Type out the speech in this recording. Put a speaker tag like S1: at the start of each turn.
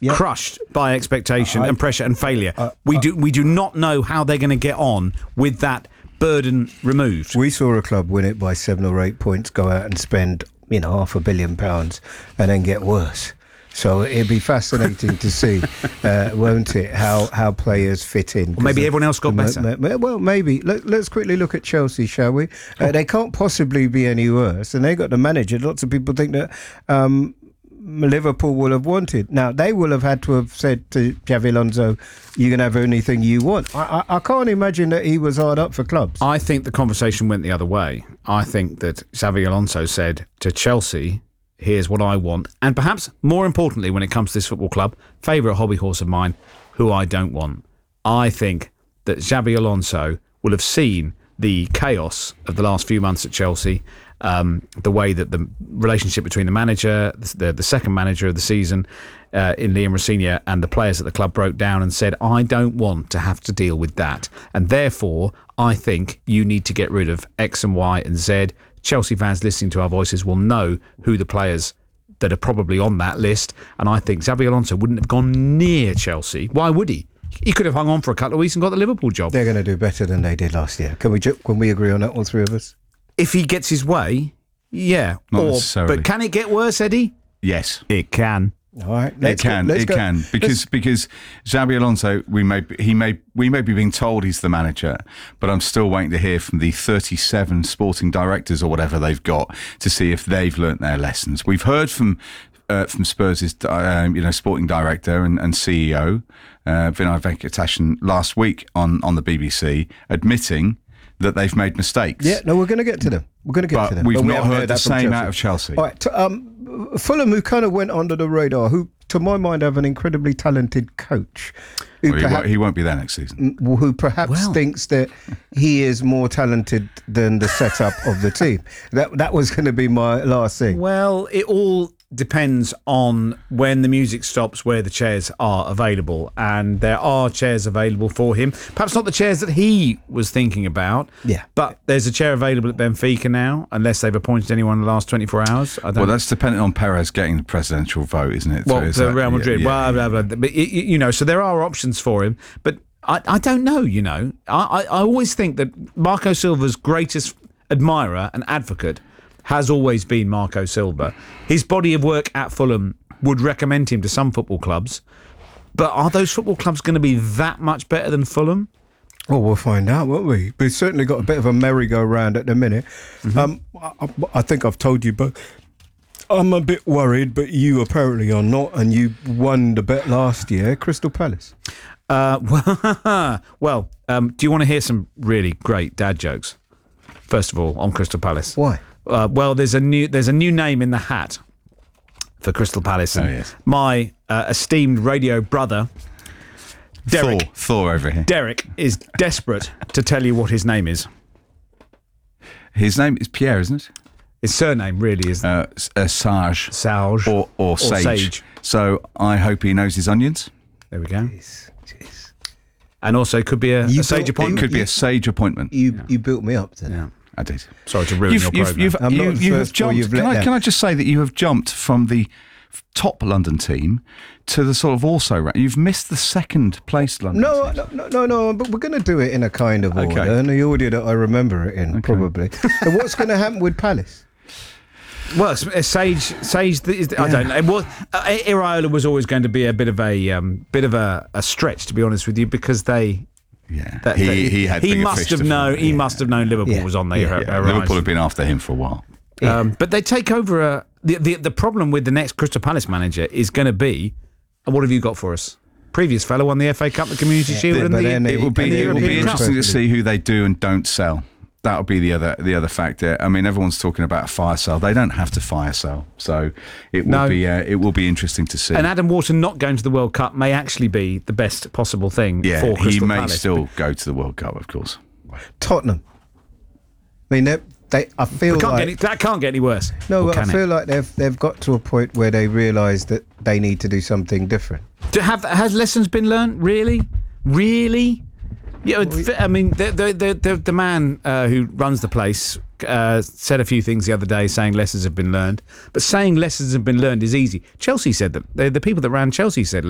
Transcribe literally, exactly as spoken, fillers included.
S1: yep.
S2: crushed by expectation
S1: I,
S2: and pressure and failure.
S1: I,
S2: we
S1: I,
S2: do we do not know how they're going to get on with that burden removed.
S1: We saw a club win it by seven or eight points, go out and spend, you know, half a billion pounds and then get worse. So it'd be fascinating to see, uh, won't it, how, how players fit in.
S2: Or maybe
S1: the,
S2: everyone else got
S1: the,
S2: better.
S1: Ma- well, maybe. Let, let's quickly look at Chelsea, shall we? Uh, they can't possibly be any worse. And they got the manager. Lots of people think that um, Liverpool will have wanted. Now, they will have had to have said to Xabi Alonso, you can have anything you want. I, I, I can't imagine that he was hard up for clubs.
S2: I think the conversation went the other way. I think that Xabi Alonso said to Chelsea, here's what I want. And perhaps more importantly, when it comes to this football club, favourite hobby horse of mine, who I don't want. I think that Xabi Alonso will have seen the chaos of the last few months at Chelsea, um, the way that the relationship between the manager, the, the second manager of the season uh, in Liam Rosenior and the players at the club broke down and said, I don't want to have to deal with that. And therefore, I think you need to get rid of X and Y and Z. Chelsea fans listening to our voices will know who the players that are probably on that list. And I think Xabi Alonso wouldn't have gone near Chelsea. Why would he? He could have hung on for a couple of weeks and got the Liverpool job.
S1: They're going to do better than they did last year. Can we can we agree on that, all three of us?
S2: If he gets his way, yeah.
S3: Not
S2: or,
S3: necessarily.
S2: But can it get worse, Eddie?
S3: Yes.
S2: It can.
S1: All right,
S3: It can,
S1: go,
S3: it
S1: go.
S3: can, because because Xabi Alonso, we may be, he may we may be being told he's the manager, but I'm still waiting to hear from the thirty-seven sporting directors or whatever they've got to see if they've learnt their lessons. We've heard from uh, from Spurs' uh, you know sporting director and, and C E O uh, Vinay Venkatesan last week on on the B B C admitting that they've made mistakes.
S1: Yeah, no, we're going to get to them. We're going to get
S3: But
S1: to them.
S3: we've
S1: But we
S3: not
S1: haven't
S3: heard the
S1: that from
S3: same
S1: Chelsea.
S3: out of Chelsea.
S1: All right, t- um, Fulham, who kind of went under the radar, who, to my mind, have an incredibly talented coach, who
S3: Well, he,
S1: perhaps,
S3: won't, he won't be there next season.
S1: who perhaps
S2: Well.
S1: thinks that he is more talented than the setup of the team. That that was going to be my last thing.
S2: Well, it all depends on when the music stops, where the chairs are available. And there are chairs available for him. Perhaps not the chairs that he was thinking about.
S1: Yeah.
S2: But there's a chair available at Benfica now, unless they've appointed anyone in the last twenty-four hours. I don't
S3: Well, that's dependent on Perez getting the presidential vote, isn't it?
S2: Well,
S3: is
S2: for
S3: that-
S2: Real Madrid.
S3: yeah,
S2: well,
S3: yeah.
S2: blah, blah, blah. But, y- y- you know, so there are options for him. But I, I don't know, you know. I, I, I always think that Marco Silva's greatest admirer and advocate has always been Marco Silva. His body of work at Fulham would recommend him to some football clubs. But are those football clubs going to be that much better than Fulham?
S1: Well, we'll find out, won't we? We've certainly got a bit of a merry-go-round at the minute. Mm-hmm. Um, I, I think I've told you, but I'm a bit worried, but you apparently are not, and you won the bet last year, Crystal Palace.
S2: Uh, well, well um, do you want to hear some really great dad jokes? First of all, on Crystal Palace.
S1: Why?
S2: Uh, well, there's a new there's a new name in the hat for Crystal Palace. And
S3: Oh, yes.
S2: My uh, esteemed radio brother, Derek,
S3: Thor, Thor over here.
S2: Derek, is desperate to tell you what his name is.
S3: His name is Pierre, isn't it?
S2: His surname really is
S3: Uh, S- uh, Sage.
S2: Sage
S3: Or, or, Sage.
S2: Sage.
S3: So I hope he knows his onions.
S2: There we go.
S1: Jeez, jeez.
S2: And also it could be a,
S1: You
S2: a sage
S1: built-
S3: It
S2: appointment.
S3: could be a sage appointment.
S1: You you built me up to that.
S2: Yeah.
S3: I did.
S2: Sorry to ruin
S3: You've,
S2: your
S3: you've,
S2: programme.
S3: you've,
S1: I'm not
S3: you,
S1: the
S3: you have
S1: first boy
S3: jumped.
S1: you've
S3: Can
S1: let
S3: I,
S1: down.
S3: can I just say that you have jumped from the top London team to the sort of also ra- you've missed the second place London
S1: No,
S3: team.
S1: no, no, no, no, but we're going to do it in a kind of order,
S3: Okay.
S1: and the order that I remember it in, probably. And what's going to happen with Palace?
S2: Well, it's- it's Sage, Sage. the- Is, I don't know. It was, uh, Iraola was always going to be a bit of a um, bit of a, a stretch, to be honest with you, because they.
S3: Yeah,
S2: That,
S3: he,
S2: that-
S3: he had
S2: He
S3: bigger
S2: must
S3: fish
S2: have
S3: to
S2: known.
S3: fry.
S2: He must have known Liverpool
S1: Yeah.
S2: was on their
S1: Yeah.
S2: hor-
S3: Yeah,
S2: horizon.
S3: Liverpool have been after him for a while.
S2: Um, but they take over a. The, the the problem with the next Crystal Palace manager is going to be, and what have you got for us? Previous fellow won the F A Cup, the Community Shield,
S1: Yeah,
S2: and
S1: but
S2: the,
S1: then
S3: It will be
S2: and the
S3: it will
S2: European
S3: be
S2: Cup.
S3: interesting to see who they do and don't sell. That'll be the other the other factor. I mean, everyone's talking about a fire sale. They don't have to fire sell, so it will
S2: No.
S3: be uh, it will be interesting to see.
S2: And Adam Wharton not going to the World Cup may actually be the best possible thing
S3: yeah,
S2: for
S3: he
S2: Crystal
S3: may
S2: Palace.
S3: still go to the World Cup, of course.
S1: Tottenham. I mean, they, they I feel
S2: It can't
S1: like
S2: get any, that can't get any worse.
S1: no,
S2: Or
S1: but I
S2: can
S1: feel
S2: it?
S1: like they've they've got to a point where they realise that they need to do something different.
S2: Do have has lessons been learned? Really, really? Yeah, I mean, the the the, the, the man uh, who runs the place uh, said a few things the other day, saying lessons have been learned. But saying lessons have been learned is easy. Chelsea said that. The, the people that ran Chelsea said